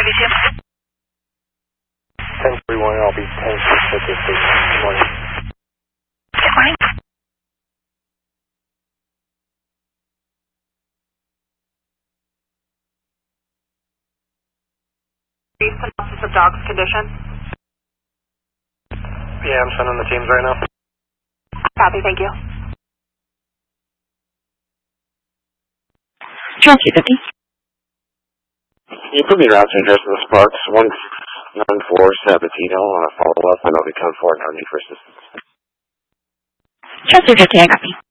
1031, I'll be 10-6 at this station. Good morning. Good morning. Brief synopsis of dog's condition. Yeah, I'm sending the teams right now. Copy, thank you. Transfer 50. You put me routes and address of the Sparks 194 Sabatino on a follow-up. I know they come forward, no need for assistance. Transfer 50, I copy.